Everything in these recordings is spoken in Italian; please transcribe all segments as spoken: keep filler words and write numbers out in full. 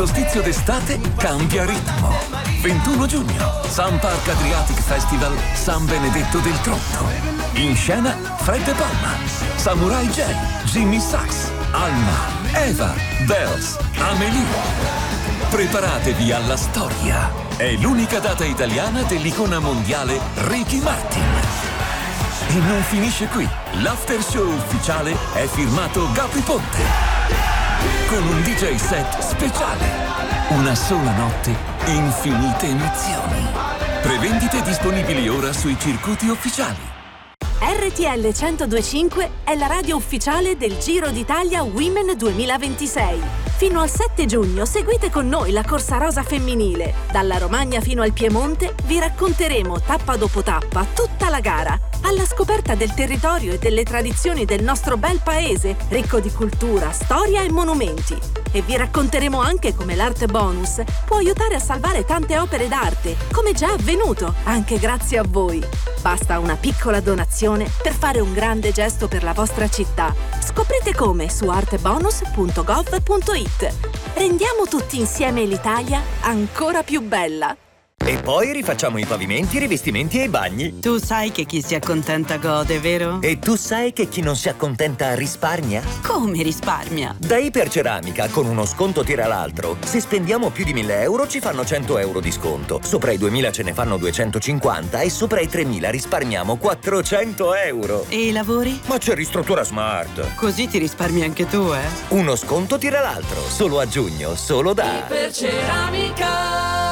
solstizio d'estate cambia ritmo. ventuno giugno, Sun Park Adriatic Festival San Benedetto del Tronto. In scena Fred De Palma, Samurai J, Jimmy Sachs, Alma, Eva, Bells, Amelie. Preparatevi alla storia. È l'unica data italiana dell'icona mondiale Ricky Martin. E non finisce qui. L'after show ufficiale è firmato Gabri Ponte. Con un D J set speciale. Una sola notte, infinite emozioni. Prevendite disponibili ora sui circuiti ufficiali. R T L centodue e cinque è la radio ufficiale del Giro d'Italia Women duemilaventisei. Fino al sette giugno seguite con noi la corsa rosa femminile. Dalla Romagna fino al Piemonte vi racconteremo tappa dopo tappa tutta la gara, alla scoperta del territorio e delle tradizioni del nostro bel paese, ricco di cultura, storia e monumenti. E vi racconteremo anche come l'arte bonus può aiutare a salvare tante opere d'arte, come già avvenuto, anche grazie a voi. Basta una piccola donazione per fare un grande gesto per la vostra città. Scoprite come su artebonus punto gov punto it. Rendiamo tutti insieme l'Italia ancora più bella. E poi rifacciamo i pavimenti, i rivestimenti e i bagni. Tu sai che chi si accontenta gode, vero? E tu sai che chi non si accontenta risparmia? Come risparmia? Da Iperceramica, con uno sconto tira l'altro. Se spendiamo più di mille euro ci fanno cento euro di sconto. Sopra i duemila ce ne fanno duecentocinquanta e sopra i tremila risparmiamo quattrocento euro. E i lavori? Ma c'è Ristruttura Smart. Così ti risparmi anche tu, eh? Uno sconto tira l'altro. Solo a giugno, solo da Iperceramica.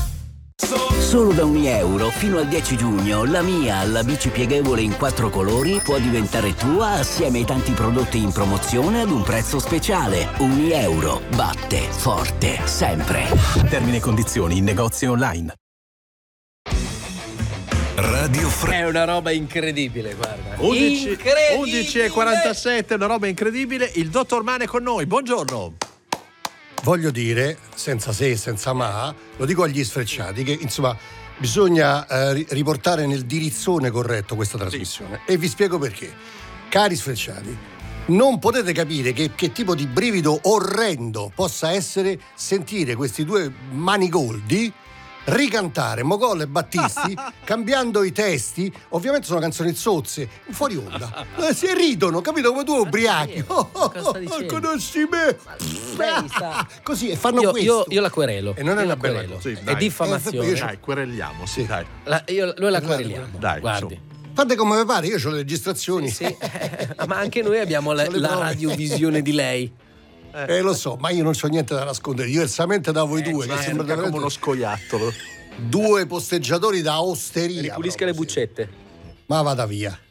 Solo da un euro fino al dieci giugno la mia, la bici pieghevole in quattro colori, può diventare tua assieme ai tanti prodotti in promozione ad un prezzo speciale. Un euro batte forte sempre. Termini e condizioni in negozi online. Radio Fre- È una roba incredibile, guarda. undici, Incredibile. undici e quarantasette, una roba incredibile. Il dottor Mane con noi, buongiorno. Voglio dire, senza se e senza ma, lo dico agli sfrecciati, che insomma bisogna eh, riportare nel dirizzone corretto questa trasmissione. Sì. E vi spiego perché. Cari sfrecciati, non potete capire che, che tipo di brivido orrendo possa essere sentire questi due manigoldi ricantare Mogol e Battisti cambiando i testi. Ovviamente sono canzoni zozze, fuori onda, eh, si ridono, capito, come due ubriachi. Oh, oh, oh, oh, conosci me? Sta... Così, e fanno io, questo io, io la querelo. e non è io una la bella querelo. cosa. Sì, è dai. diffamazione. Eh, Dai, quereliamo, sì, dai. La, io, noi la quereliamo. Dai, guardi. Fate come vi pare, io ho le registrazioni. Sì, sì. Ma anche noi abbiamo la, la radiovisione di lei. Eh. eh, lo so, ma io non c'ho niente da nascondere, diversamente da voi eh, due, che sembra come veramente uno scoiattolo. Due posteggiatori da osteria. Ripulisca le buccette. Ma vada via.